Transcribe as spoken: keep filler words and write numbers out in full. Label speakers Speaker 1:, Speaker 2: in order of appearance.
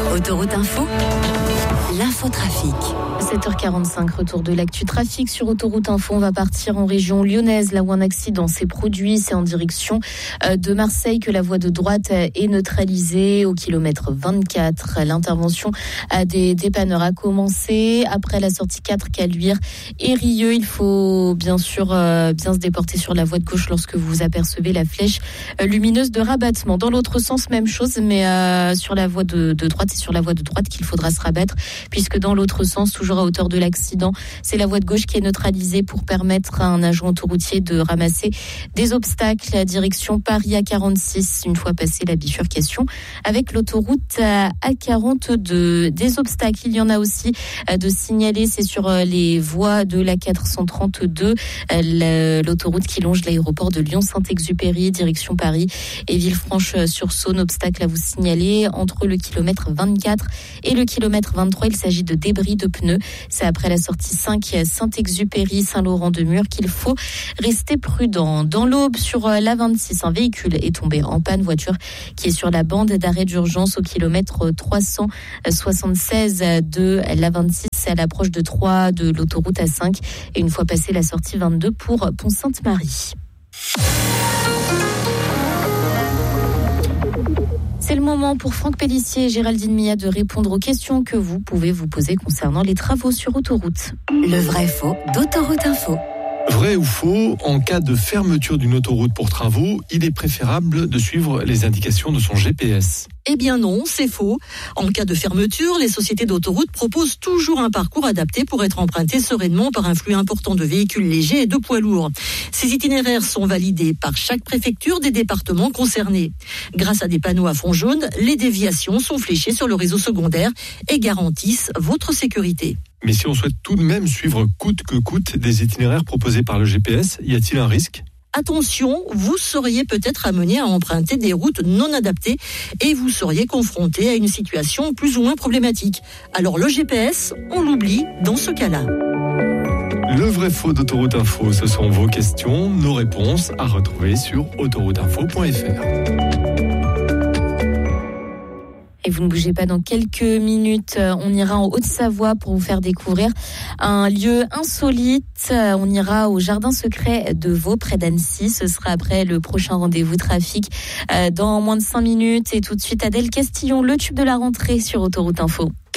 Speaker 1: Autoroute Info, l'infotrafic.
Speaker 2: sept heures quarante-cinq, retour de l'actu trafic sur Autoroute Info. On va partir en région lyonnaise, là où un accident s'est produit. C'est en direction de Marseille que la voie de droite est neutralisée au kilomètre vingt-quatre. L'intervention des dépanneurs a commencé après la sortie quatre Caluire et Rieux. Il faut bien sûr bien se déporter sur la voie de gauche lorsque vous apercevez la flèche lumineuse de rabattement. Dans l'autre sens, même chose, mais euh, sur la voie de, de droite, c'est sur la voie de droite qu'il faudra se rabattre, puisque dans l'autre sens, toujours à hauteur de l'accident, c'est la voie de gauche qui est neutralisée pour permettre à un agent autoroutier de ramasser des obstacles à direction Paris A quarante-six, une fois passé la bifurcation avec l'autoroute A quarante-deux. Des obstacles, il y en a aussi de signaler, c'est sur les voies de l'A quatre cent trente-deux, l'autoroute qui longe l'aéroport de Lyon-Saint-Exupéry, direction Paris et Villefranche-sur-Saône. Obstacle à vous signaler entre le kilomètre vingt-quatre et le kilomètre vingt-trois. Il s'agit de débris de pneus. C'est après la sortie cinq Saint-Exupéry, Saint-Laurent-de-Mur qu'il faut rester prudent. Dans l'Aube, sur la vingt-six, un véhicule est tombé en panne, voiture qui est sur la bande d'arrêt d'urgence au kilomètre trois cent soixante-seize de la vingt-six, à l'approche de Troyes de l'autoroute A cinq et une fois passé la sortie vingt-deux pour Pont-Sainte-Marie. C'est le moment pour Franck Pellissier et Géraldine Mia de répondre aux questions que vous pouvez vous poser concernant les travaux sur autoroute.
Speaker 1: Le vrai faux d'Autoroute Info.
Speaker 3: Vrai ou faux, en cas de fermeture d'une autoroute pour travaux, il est préférable de suivre les indications de son G P S.
Speaker 4: Eh bien non, c'est faux. En cas de fermeture, les sociétés d'autoroutes proposent toujours un parcours adapté pour être emprunté sereinement par un flux important de véhicules légers et de poids lourds. Ces itinéraires sont validés par chaque préfecture des départements concernés. Grâce à des panneaux à fond jaune, les déviations sont fléchées sur le réseau secondaire et garantissent votre sécurité.
Speaker 3: Mais si on souhaite tout de même suivre coûte que coûte des itinéraires proposés par le G P S, y a-t-il un risque ?
Speaker 4: Attention, vous seriez peut-être amené à emprunter des routes non adaptées et vous seriez confronté à une situation plus ou moins problématique. Alors le G P S, on l'oublie dans ce cas-là.
Speaker 3: Le vrai faux d'Autoroute Info, ce sont vos questions, nos réponses à retrouver sur autoroute info point f r.
Speaker 2: Et vous ne bougez pas, dans quelques minutes, on ira en Haute-Savoie pour vous faire découvrir un lieu insolite. On ira au jardin secret de Vaux, près d'Annecy. Ce sera après le prochain rendez-vous trafic dans moins de cinq minutes. Et tout de suite, Adèle Castillon, le tube de la rentrée sur Autoroute Info.